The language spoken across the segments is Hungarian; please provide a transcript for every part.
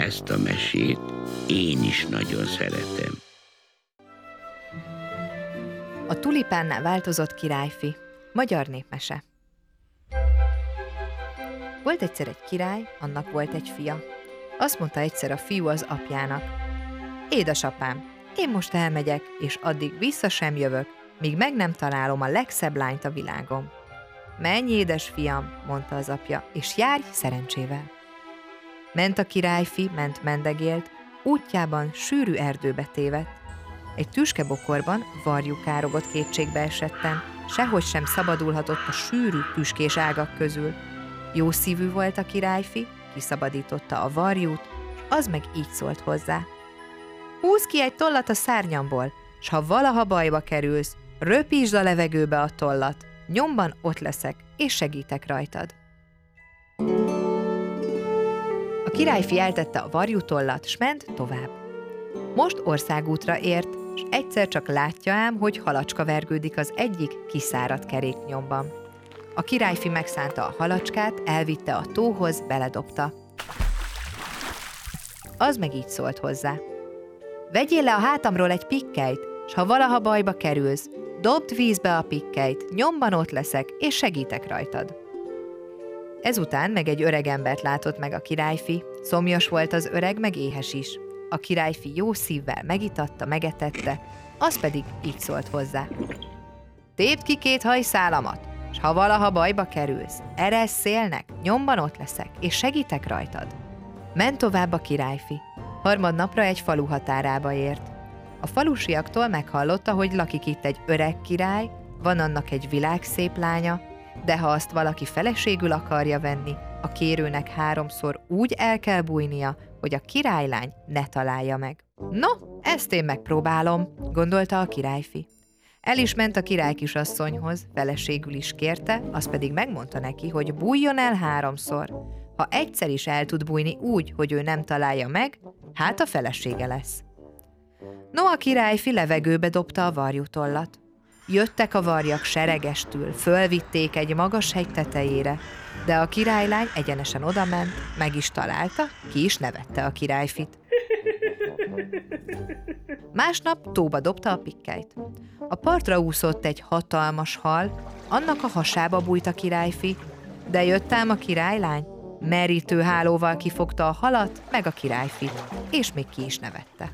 ezt a mesét én is nagyon szeretem. A tulipánnál változott királyfi. Magyar népmese. Volt egyszer egy király, annak volt egy fia. Azt mondta egyszer a fiú az apjának: édesapám, én most elmegyek, és addig vissza sem jövök, míg meg nem találom a legszebb lányt a világon. Menj, édes fiam, mondta az apja, és járj szerencsével. Ment a királyfi, ment mendegélt, útjában sűrű erdőbe tévedt. Egy tüskebokorban varjú károgott kétségbe esetten, sehogy sem szabadulhatott a sűrű tüskés ágak közül. Jó szívű volt a királyfi, kiszabadította a varjút, és az meg így szólt hozzá: húzz ki egy tollat a szárnyamból, s ha valaha bajba kerülsz, röpítsd a levegőbe a tollat, nyomban ott leszek, és segítek rajtad. A királyfi eltette a varjútollat, s ment tovább. Most országútra ért, s egyszer csak látja ám, hogy halacska vergődik az egyik kiszáradt keréknyomban. A királyfi megszánta a halacskát, elvitte a tóhoz, beledobta. Az meg így szólt hozzá: vegyél le a hátamról egy pikkelyt, s ha valaha bajba kerülsz, dobd vízbe a pikkelyt, nyomban ott leszek, és segítek rajtad. Ezután meg egy öreg embert látott meg a királyfi, szomjas volt az öreg, meg éhes is. A királyfi jó szívvel megitatta, megetette, az pedig így szólt hozzá: tépd ki 2 hajszálamat, s ha valaha bajba kerülsz, eresz szélnek, nyomban ott leszek, és segítek rajtad. Ment tovább a királyfi. Harmadnapra egy falu határába ért. A falusiaktól meghallotta, hogy lakik itt egy öreg király, van annak egy világszép lánya, de ha azt valaki feleségül akarja venni, a kérőnek 3-szor úgy el kell bújnia, hogy a királylány ne találja meg. No, ezt én megpróbálom, gondolta a királyfi. El is ment a királykisasszonyhoz, feleségül is kérte, az pedig megmondta neki, hogy bújjon el 3-szor. Ha egyszer is el tud bújni úgy, hogy ő nem találja meg, hát a felesége lesz. No, a királyfi levegőbe dobta a varjútollat. Jöttek a varjak seregestül, fölvitték egy magas hegy tetejére, de a királylány egyenesen odament, meg is találta, ki is nevette a királyfit. Másnap tóba dobta a pikkelyt. A partra úszott egy hatalmas hal, annak a hasába bújt a királyfi, de jött ám a királylány, merítő hálóval kifogta a halat, meg a királyfit, és még ki is nevette.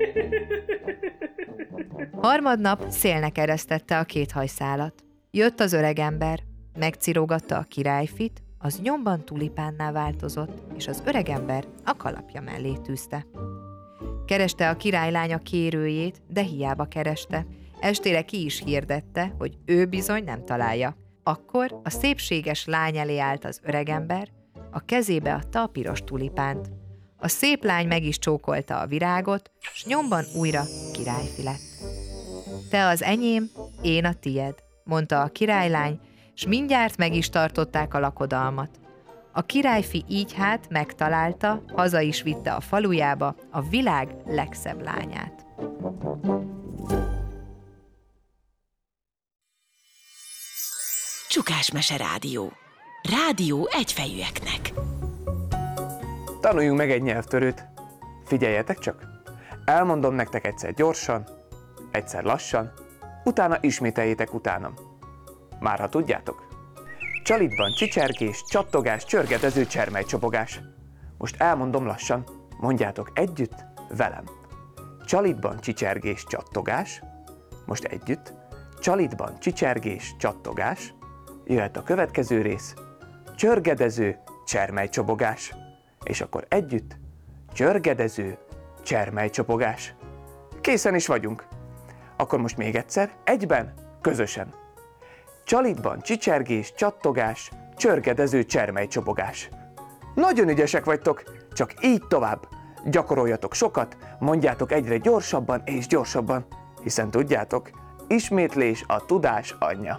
Harmadnap szélnek eresztette a 2 hajszálat. Jött az öreg ember, megcirógatta a királyfit, az nyomban tulipánná változott, és az öreg ember a kalapja mellé tűzte. Kereste a királylány a kérőjét, de hiába kereste. Estére ki is hirdette, hogy ő bizony nem találja. Akkor a szépséges lány elé állt az öregember, a kezébe adta a piros tulipánt. A szép lány meg is csókolta a virágot, s nyomban újra királyfi lett. Te az enyém, én a tied, mondta a királylány, s mindjárt meg is tartották a lakodalmat. A királyfi így hát megtalálta, haza is vitte a falujába a világ legszebb lányát. Csukásmese Rádió. Rádió egyfejűeknek. Tanuljunk meg egy nyelvtörőt. Figyeljetek csak! Elmondom nektek egyszer gyorsan, egyszer lassan, utána ismételjétek utánam. Már ha tudjátok. Csalitban csicsergés, csattogás, csörgedező csermelycsobogás. Most elmondom lassan, mondjátok együtt velem. Csalitban csicsergés, csattogás. Most együtt. Csalitban csicsergés, csattogás. Jöhet a következő rész. Csörgedező csermelycsobogás. És akkor együtt. Csörgedező csermelycsobogás. Készen is vagyunk. Akkor most még egyszer, egyben, közösen. Csalitban csicsergés, csattogás, csörgedező csermelycsobogás. Nagyon ügyesek vagytok, csak így tovább. Gyakoroljatok sokat, mondjátok egyre gyorsabban és gyorsabban, hiszen tudjátok, ismétlés a tudás anyja.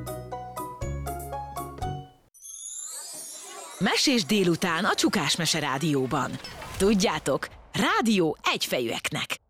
Mesés délután a Csukásmese Rádióban. Tudjátok, rádió egyfejűeknek.